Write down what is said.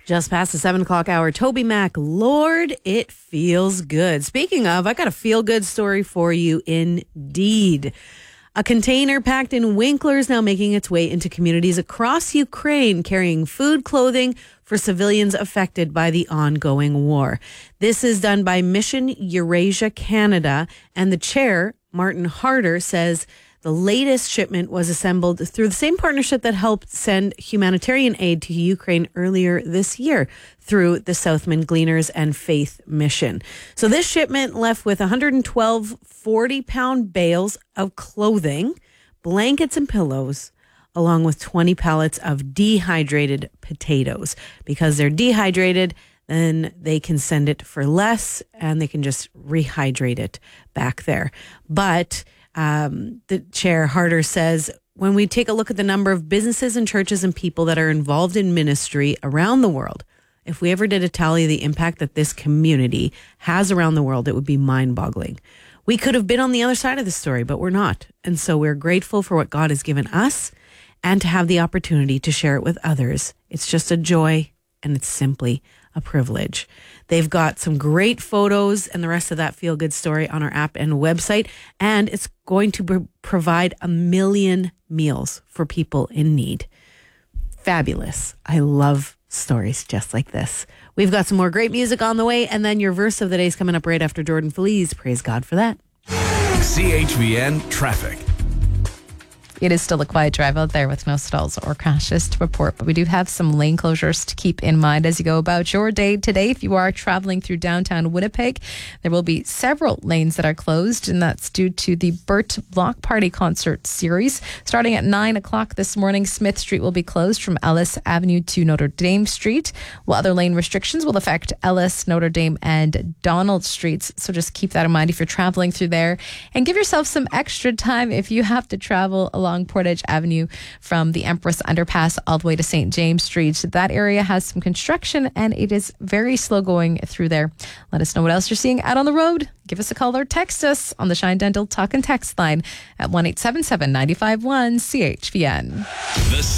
Just past the 7 o'clock hour, Toby Mac, Lord, it feels good. Speaking of, I got a feel-good story for you indeed. A container packed in Winklers now making its way into communities across Ukraine, carrying food, clothing for civilians affected by the ongoing war. This is done by Mission Eurasia Canada, and the chair, Martin Harder, says the latest shipment was assembled through the same partnership that helped send humanitarian aid to Ukraine earlier this year through the Southman Gleaners and Faith Mission. So this shipment left with 112 40-pound bales of clothing, blankets and pillows, along with 20 pallets of dehydrated potatoes. Because they're dehydrated, then they can send it for less and they can just rehydrate it back there. But the chair, Harder, says, when we take a look at the number of businesses and churches and people that are involved in ministry around the world, if we ever did a tally of the impact that this community has around the world, it would be mind-boggling. We could have been on the other side of the story, but we're not. And so we're grateful for what God has given us and to have the opportunity to share it with others. It's just a joy, and it's simply a privilege. They've got some great photos and the rest of that feel-good story on our app and website, and it's going to provide 1 million meals for people in need. Fabulous. I love stories just like this. We've got some more great music on the way, and then your verse of the day is coming up right after Jordan Feliz. Praise God for that. CHVN Traffic. It is still a quiet drive out there with no stalls or crashes to report, but we do have some lane closures to keep in mind as you go about your day today. If you are traveling through downtown Winnipeg, there will be several lanes that are closed, and that's due to the Burt Block Party concert series. Starting at 9 o'clock this morning, Smith Street will be closed from Ellis Avenue to Notre Dame Street, while other lane restrictions will affect Ellis, Notre Dame, and Donald Streets. So just keep that in mind if you're traveling through there, and give yourself some extra time if you have to travel along Portage Avenue from the Empress Underpass all the way to St. James Street. That area has some construction and it is very slow going through there. Let us know what else you're seeing out on the road. Give us a call or text us on the Shine Dental Talk and Text line at 1-877-951-CHVN.